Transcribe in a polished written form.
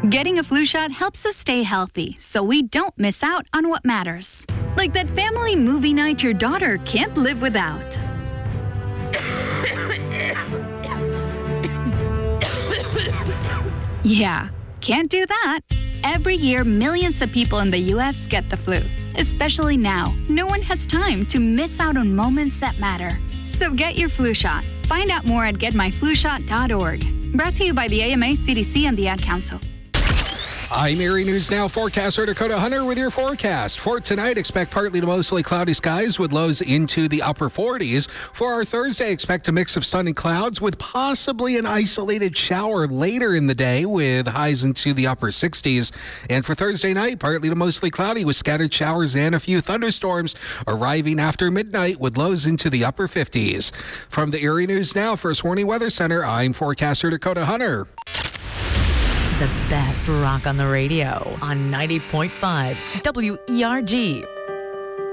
Getting a flu shot helps us stay healthy, so we don't miss out on what matters. Like that family movie night your daughter can't live without. Yeah, can't do that. Every year, millions of people in the U.S. get the flu. Especially now, no one has time to miss out on moments that matter. So get your flu shot. Find out more at getmyflushot.org. Brought to you by the AMA, CDC, and the Ad Council. I'm Erie News Now forecaster Dakota Hunter with your forecast. For tonight, expect partly to mostly cloudy skies with lows into the upper 40s. For our Thursday, expect a mix of sun and clouds with possibly an isolated shower later in the day with highs into the upper 60s. And for Thursday night, partly to mostly cloudy with scattered showers and a few thunderstorms arriving after midnight with lows into the upper 50s. From the Erie News Now First Warning Weather Center, I'm forecaster Dakota Hunter. The best rock on the radio on 90.5 WERG.